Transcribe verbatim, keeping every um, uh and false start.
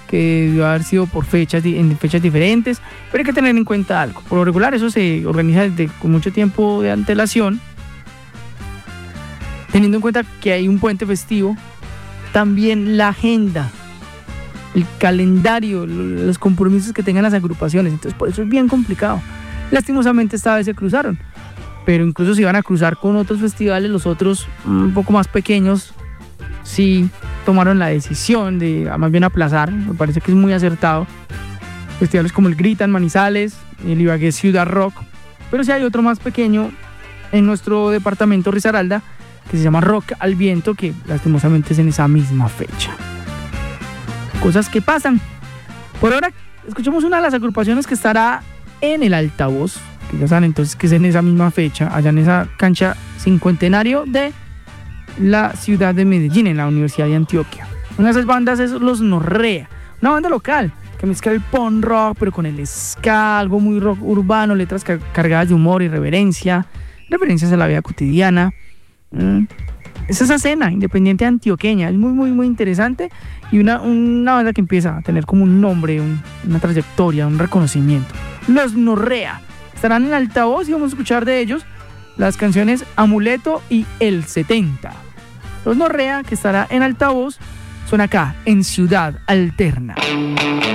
que debió haber sido por fechas, en fechas diferentes, pero hay que tener en cuenta algo. Por lo regular eso se organiza desde con mucho tiempo de antelación, teniendo en cuenta que hay un puente festivo. También la agenda, el calendario, los compromisos que tengan las agrupaciones, entonces por eso es bien complicado. Lastimosamente esta vez se cruzaron, pero incluso si van a cruzar con otros festivales, los otros un poco más pequeños sí tomaron la decisión de más bien aplazar. Me parece que es muy acertado. Festivales como el Grita en Manizales, el Ibagué Ciudad Rock, pero sí hay otro más pequeño en nuestro departamento Risaralda que se llama Rock al Viento, que lastimosamente es en esa misma fecha. Cosas que pasan. Por ahora escuchamos una de las agrupaciones que estará en el altavoz, que ya saben entonces que es en esa misma fecha, allá en esa cancha cincuentenario de la ciudad de Medellín, en la Universidad de Antioquia. Una de esas bandas es Los Norrea, una banda local que mezcla el punk rock pero con el ska, algo muy rock urbano, letras car- cargadas de humor y reverencia, referencias a la vida cotidiana. Mm. Es esa escena independiente antioqueña, es muy muy muy interesante, y una, una banda que empieza a tener como un nombre, un, una trayectoria, un reconocimiento. Los Norrea estarán en altavoz y vamos a escuchar de ellos las canciones Amuleto y El setenta. Los Norrea, que estará en altavoz, son acá en Ciudad Alterna.